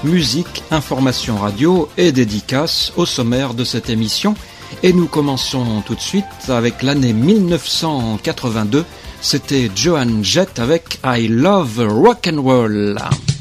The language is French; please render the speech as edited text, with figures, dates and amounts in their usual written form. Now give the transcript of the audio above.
musique, information radio et dédicaces au sommaire de cette émission. Et nous commençons tout de suite avec l'année 1982. C'était Joan Jett avec I Love Rock'n'Roll.